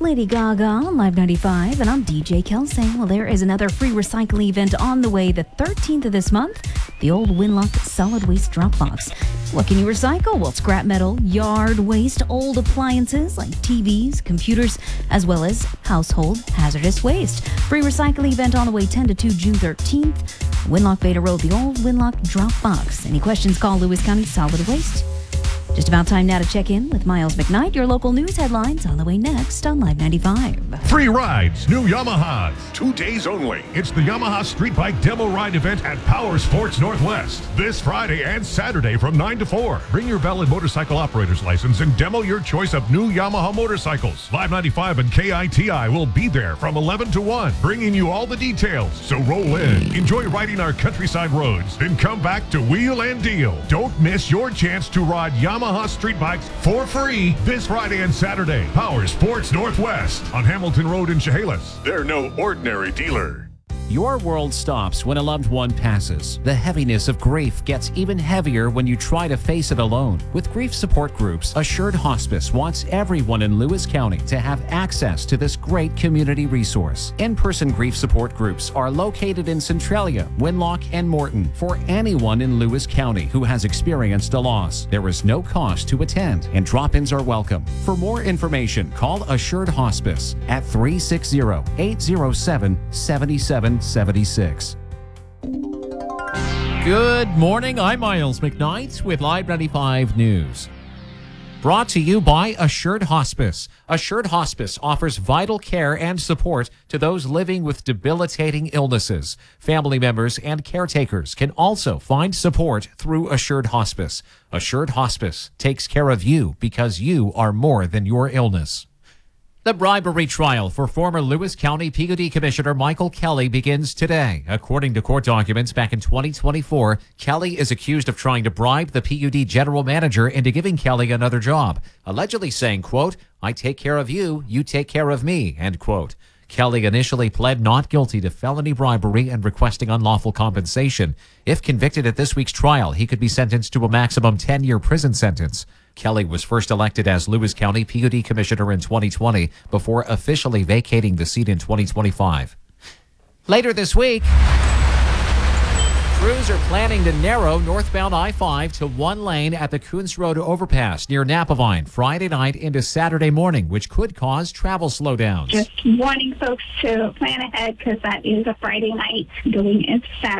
It's Lady Gaga on Live 95, and I'm DJ Kelsey. Well, there is another free recycling event on the way the 13th of this month, the old Winlock Solid Waste Drop Box. What can you recycle? Well, scrap metal, yard waste, old appliances like TVs, computers, as well as household hazardous waste. Free recycling event on the way 10 to 2 June 13th. Winlock Beta Road, the old Winlock Drop Box. Any questions, call Lewis County Solid Waste. Just about time now to check in with Miles McKnight. Your local news headlines on the way next on Live 95. Free rides, new Yamahas. 2 days only. It's the Yamaha Street Bike Demo Ride event at Power Sports Northwest. This Friday and Saturday from 9 to 4. Bring your valid motorcycle operator's license and demo your choice of new Yamaha motorcycles. Live 95 and KITI will be there from 11 to 1, bringing you all the details. So roll in, enjoy riding our countryside roads, then come back to wheel and deal. Don't miss your chance to ride Yamaha street bikes for free this Friday and Saturday. Power Sports Northwest on Hamilton Road in Chehalis. They're no ordinary dealer. Your world stops when a loved one passes. The heaviness of grief gets even heavier when you try to face it alone. With grief support groups, Assured Hospice wants everyone in Lewis County to have access to this great community resource. In-person grief support groups are located in Centralia, Winlock, and Morton for anyone in Lewis County who has experienced a loss. There is no cost to attend, and drop-ins are welcome. For more information, call Assured Hospice at 360-807-7776. Good morning, I'm Miles McKnight with Live 95 News. Brought to you by Assured Hospice. Assured Hospice offers vital care and support to those living with debilitating illnesses. Family members and caretakers can also find support through Assured Hospice. Assured Hospice takes care of you because you are more than your illness. The bribery trial for former Lewis County PUD Commissioner Michael Kelly begins today. According to court documents back in 2024, Kelly is accused of trying to bribe the PUD general manager into giving Kelly another job, allegedly saying, quote, "I take care of you, you take care of me," end quote. Kelly initially pled not guilty to felony bribery and requesting unlawful compensation. If convicted at this week's trial, he could be sentenced to a maximum 10-year prison sentence. Kelly was first elected as Lewis County PUD Commissioner in 2020 before officially vacating the seat in 2025. Later this week, crews are planning to narrow northbound I-5 to one lane at the Coons Road overpass near Napavine Friday night into Saturday morning, which could cause travel slowdowns. Just wanting folks to plan ahead because that is a Friday night going into Saturday.